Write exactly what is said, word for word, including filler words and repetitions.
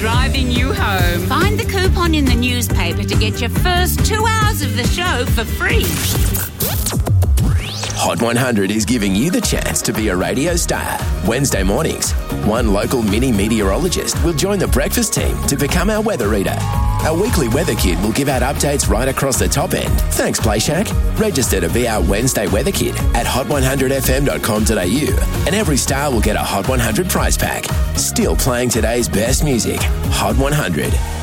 driving you home. Find the coupon in the newspaper to get your first two hours of the show for free. Hot one hundred is giving you the chance to be a radio star. Wednesday mornings, one local mini meteorologist will join the breakfast team to become our weather reader. Our weekly weather kid will give out updates right across the top end. Thanks, PlayShack. Register to be our Wednesday weather kid at hot one hundred f m dot com dot a u, and every star will get a Hot one hundred prize pack. Still playing today's best music. Hot one hundred.